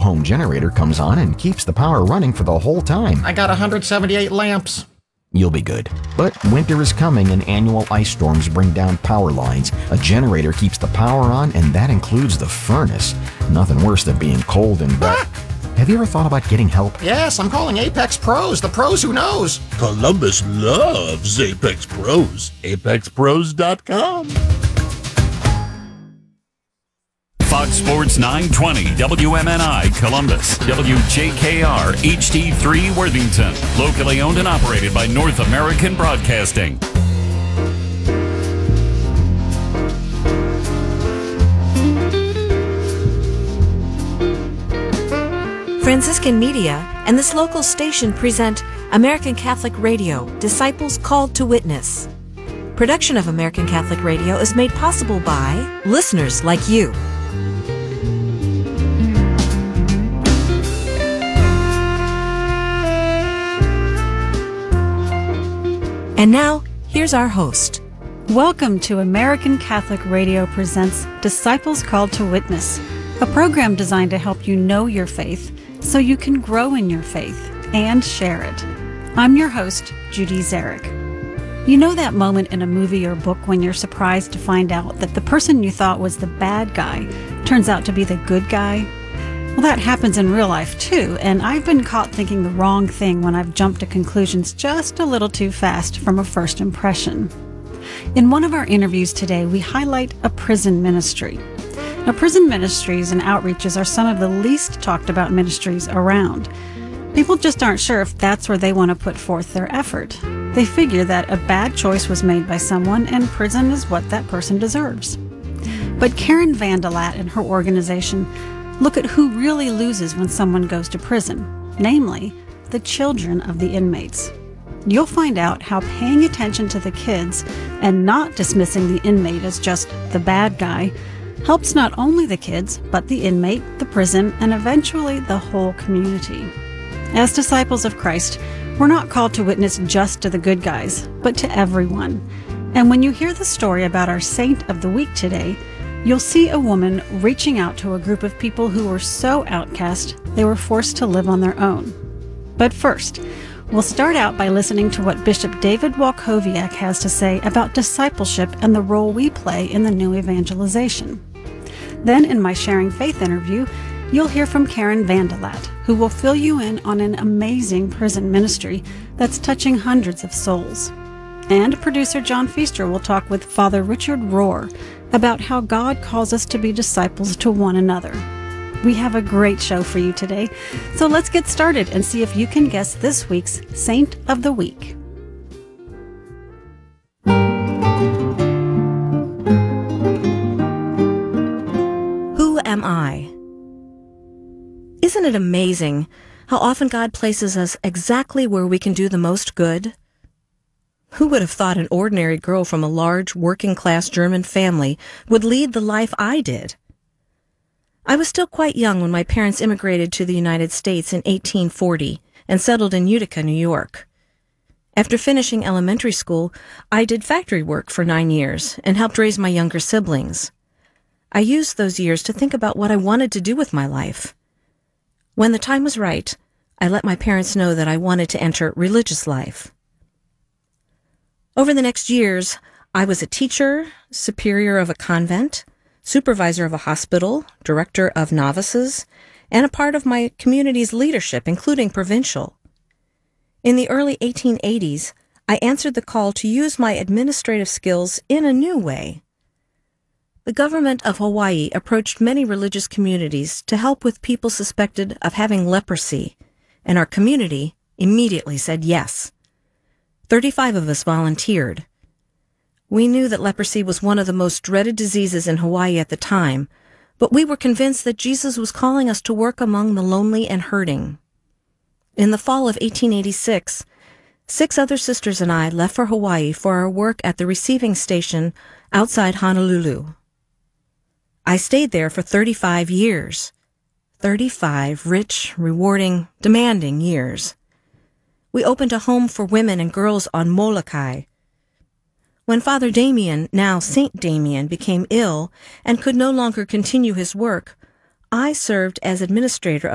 home generator comes on and keeps the power running for the whole time. I got 178 lamps. You'll be good. But winter is coming and annual ice storms bring down power lines. A generator keeps the power on, and that includes the furnace. Nothing worse than being cold and wet. Have you ever thought about getting help? Yes, I'm calling Apex Pros, the pros who knows. Columbus loves Apex Pros. ApexPros.com. Fox Sports 920 WMNI Columbus, WJKR HD3 Worthington, locally owned and operated by North American Broadcasting. Franciscan Media and this local station present American Catholic Radio, Disciples Called to Witness. Production of American Catholic Radio is made possible by listeners like you. And now, here's our host. Welcome to American Catholic Radio presents Disciples Called to Witness, a program designed to help you know your faith so you can grow in your faith and share it. I'm your host, Judy Zarek. You know that moment in a movie or book when you're surprised to find out that the person you thought was the bad guy turns out to be the good guy? Well, that happens in real life too, and I've been caught thinking the wrong thing when I've jumped to conclusions just a little too fast from a first impression. In one of our interviews today, we highlight a prison ministry. Now, prison ministries and outreaches are some of the least talked about ministries around. People just aren't sure if that's where they want to put forth their effort. They figure that a bad choice was made by someone and prison is what that person deserves. But Karen Vandelat and her organization look at who really loses when someone goes to prison, namely, the children of the inmates. You'll find out how paying attention to the kids and not dismissing the inmate as just the bad guy helps not only the kids, but the inmate, the prison, and eventually the whole community. As disciples of Christ, we're not called to witness just to the good guys, but to everyone. And when you hear the story about our Saint of the Week today, you'll see a woman reaching out to a group of people who were so outcast they were forced to live on their own. But first, we'll start out by listening to what Bishop David Walkowiak has to say about discipleship and the role we play in the new evangelization. Then in my Sharing Faith interview, you'll hear from Karen Vandelat, who will fill you in on an amazing prison ministry that's touching hundreds of souls. And producer John Feaster will talk with Father Richard Rohr about how God calls us to be disciples to one another. We have a great show for you today, so let's get started and see if you can guess this week's Saint of the Week. Who am I? Isn't it amazing how often God places us exactly where we can do the most good? Who would have thought an ordinary girl from a large, working-class German family would lead the life I did? I was still quite young when my parents immigrated to the United States in 1840 and settled in Utica, New York. After finishing elementary school, I did factory work for 9 years and helped raise my younger siblings. I used those years to think about what I wanted to do with my life. When the time was right, I let my parents know that I wanted to enter religious life. Over the next years, I was a teacher, superior of a convent, supervisor of a hospital, director of novices, and a part of my community's leadership, including provincial. In the early 1880s, I answered the call to use my administrative skills in a new way. The government of Hawaii approached many religious communities to help with people suspected of having leprosy, and our community immediately said yes. 35 of us volunteered. We knew that leprosy was one of the most dreaded diseases in Hawaii at the time, but we were convinced that Jesus was calling us to work among the lonely and hurting. In the fall of 1886, 6 other sisters and I left for Hawaii for our work at the receiving station outside Honolulu. I stayed there for 35 years. 35 rich, rewarding, demanding years. We opened a home for women and girls on Molokai. When Father Damien, now Saint Damien, became ill and could no longer continue his work, I served as administrator